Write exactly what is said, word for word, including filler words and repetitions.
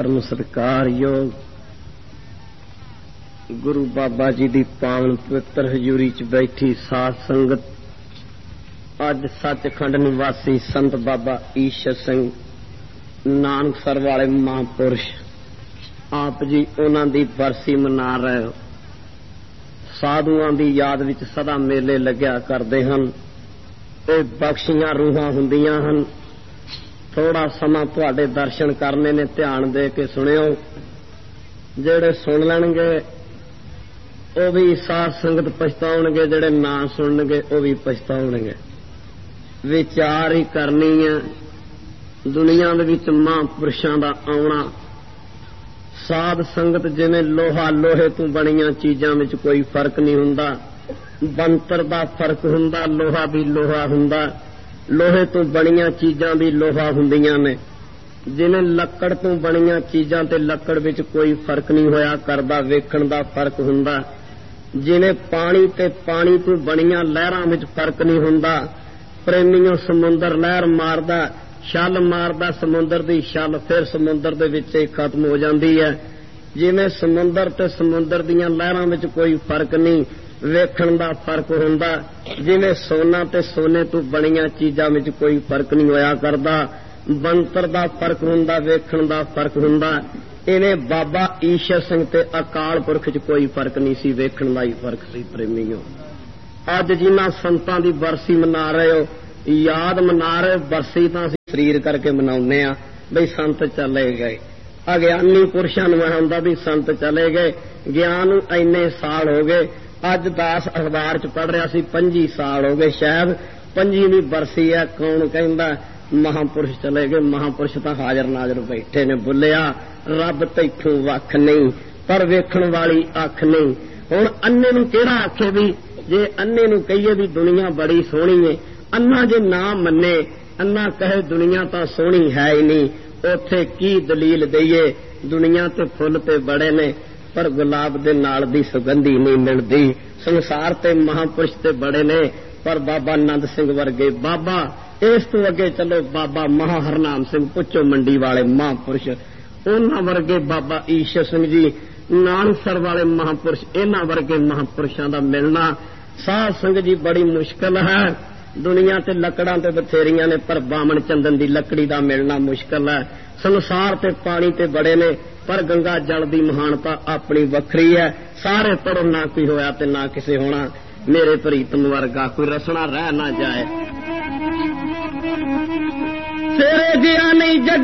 परम सत्कार योग गुरु बाबा जी दी पावन पवित्र हजूरी च बैठी साध संगत, अज सचखंड निवासी संत बाबा ईशर सिंह नानकसर वाले महापुरुष आप जी उन्हां दी बरसी मना रहे हो। साधुआं दी याद विच सदा मेले लग्या करदे हन। ਇਹ बख्शियां रूहां हुंदियां हन। थोड़ा समा तुहाडे दर्शन करने ने, ध्यान दे के सुनियो। जेड़े सुन लैणगे ਉਹ भी साध संगत पछताउणगे, जेड़े ना सुनणगे ਉਹ भी पछताउणगे। विचार ही करनी है। दुनिया दे विच महापुरुषां दा आउणा, साध संगत जिवें लोहा लोहे तो बणीआं चीजां विच कोई फर्क नहीं हुंदा। ਬੰਤਰ ਦਾ फर्क हुंदा, लोहा भी लोहा हुंदा। लोहे तो बणीआं चीजां भी लोहा हुंदियां ने। जिवें लक्कड़ तो बणीआं चीजां ते लक्कड़ विच कोई फर्क नहीं होया करदा, वेखण दा फर्क हुंदा। जिवें पानी ते पानी तो बणीआं लहरां विच फर्क नहीं हुंदा। प्रेमियों समुंदर लहर मारदा, छल मारदा, समुंदर दी छल फिर समुंदर दे विच ही खत्म हो जांदी है। जिवें समुंदर ते समुंदर दीआं लहरां विच कोई फर्क नहीं, वेखण दा फर्क हुंदा। जिवें सोना ते सोने तो बणीआं चीजां विच कोई फर्क नहीं होया करदा। ਬੰਤਰ दा फर्क हुंदा, वेखण दा फर्क हुंदा। इवें बाबा ईशर सिंह ते अकाल पुरख च कोई फर्क नहीं सी, वेखण दा ही फर्क सी। प्रेमियों, अज जिन्हां संतां दी बरसी मना रहे हो, याद मना रहे, बरसी तां असीं शरीर करके मनाउने आ बई संत चले गए। अगियानी पुरुषां नूं हुंदा भी संत चले गए, ज्ञान नूं इन्ने साल हो गए। अज दास अखबार च पढ़ रहा सी, पंजी साल हो गए, शायद पंजीवीं बरसी है। कौन कहंदा महापुरुष चले गए? महापुरुष तां हाजर नाजर बैठे ने। बुलिया रब तैथों वख नहीं, पर वेखण वाली अख नहीं। हुण अन्ने नूं किहड़ा आखे भी, जे अन्ने नूं कहिए भी दुनिया बड़ी सोहणी है, अन्ना जे ना मन्ने, अन्ना कहे दुनिया तां सोहणी है ही नहीं, उत्थे की दलील दईए? दुनिया ते फुल ते बड़े ने, पर गुलाब दे नाल दी सुगंधी नहीं मिलदी। संसार ते महापुरुष ते बड़े ने, पर बाबा नंद सिंह वर्गे, बाबा इस तो अगे चलो बाबा महा हरनाम सिंह पुच्चो मंडी वाले महापुरुष, उन्हां वर्गे बाबा ईशर सिंह जी नानकसर वाले महापुरुष, इन्हां वर्गे महापुरुषां दा मिलना साध संगत जी बड़ी मुश्किल है। दुनिया ते लकड़ां ते बथेरियां ने, पर बामन चंदन दी लकड़ी दा मिलना मुश्किल है। संसार ते पानी ते बड़े ने, पर गंगा जल दी महानता अपनी वखरी है। सारे पढ़ो, ना कोई होया ते ना किसे होना। मेरे प्रीतम वर्गा कोई रसना रह ना जाए। तेरे गया नहीं जग